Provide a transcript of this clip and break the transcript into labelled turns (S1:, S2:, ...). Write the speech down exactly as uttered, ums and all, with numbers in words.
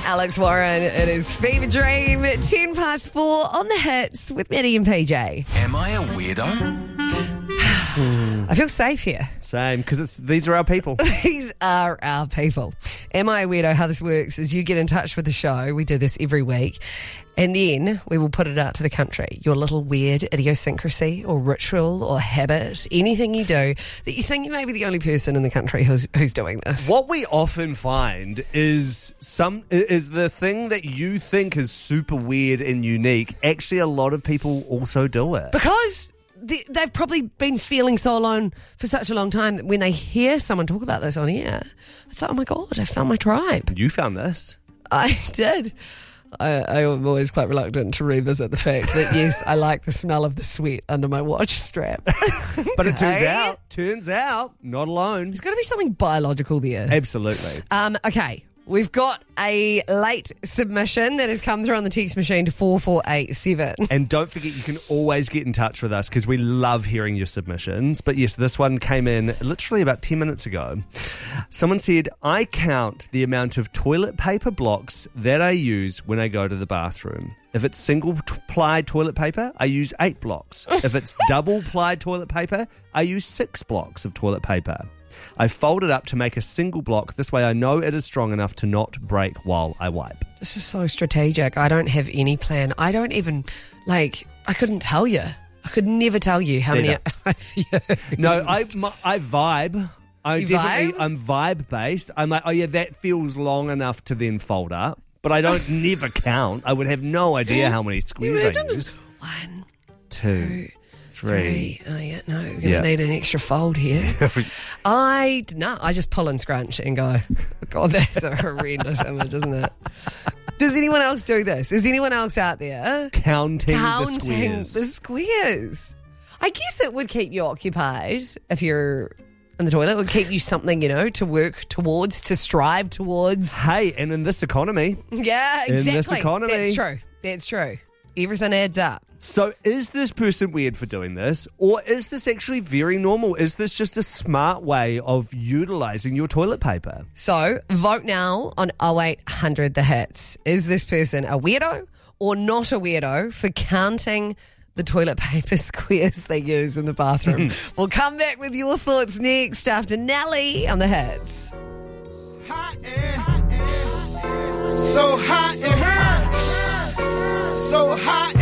S1: Alex Warren, it is Fever Dream, ten past four on the hits with Maddie and P J.
S2: Am I a weirdo?
S1: I feel safe here.
S3: Same, because it's these are our people.
S1: These are our people. Am I a weirdo? How this works is you get in touch with the show. We do this every week. And then we will put it out to the country. Your little weird idiosyncrasy or ritual or habit, anything you do that you think you may be the only person in the country who's who's doing this.
S3: What we often find is some is the thing that you think is super weird and unique. Actually, a lot of people also do it.
S1: Because they, they've probably been feeling so alone for such a long time that when they hear someone talk about this on air, it's like, oh my God, I found my tribe.
S3: You found this.
S1: I did. I, I'm always quite reluctant to revisit the fact that, yes, I like the smell of the sweat under my watch strap.
S3: But it turns
S1: Okay.
S3: out, turns out, not alone.
S1: There's got to be something biological there.
S3: Absolutely.
S1: Um, okay, we've got a late submission that has come through on the text machine to four four eight seven.
S3: And don't forget, you can always get in touch with us because we love hearing your submissions. But yes, this one came in literally about ten minutes ago. Someone said, I count the amount of toilet paper blocks that I use when I go to the bathroom. If it's single-ply toilet paper, I use eight blocks. If it's double-ply toilet paper, I use six blocks of toilet paper. I fold it up to make a single block. This way I know it is strong enough to not break while I wipe.
S1: This is so strategic. I don't have any plan. I don't even, like, I couldn't tell you. I could never tell you how
S3: Neither.
S1: many I've used.
S3: No, I, my, I vibe. I
S1: You
S3: definitely,
S1: vibe?
S3: I'm vibe based. I'm like, oh yeah, that feels long enough to then fold up. But I don't never count. I would have no idea how many squares I
S1: Imagine
S3: use.
S1: One,
S3: Two, three.
S1: three. Oh, yeah, no, we're going to
S3: Yeah.
S1: need an extra fold here. I, no, I just pull and scrunch and go, God, that's a horrendous image, isn't it? Does anyone else do this? Is anyone else out there
S3: Counting,
S1: counting
S3: the squares.
S1: the squares? I guess it would keep you occupied if you're in the toilet. It would keep you something, you know, to work towards, to strive towards.
S3: Hey, and in this economy.
S1: Yeah,
S3: In
S1: exactly.
S3: this economy.
S1: That's true. That's true. Everything adds up.
S3: So is this person weird for doing this? Or is this actually very normal? Is this just a smart way of utilising your toilet paper?
S1: So vote now on oh eight hundred the hits. Is this person a weirdo or not a weirdo for counting the toilet paper squares they use in the bathroom? We'll come back with your thoughts next after Nelly on the hits.
S4: Hot and so hot and so hot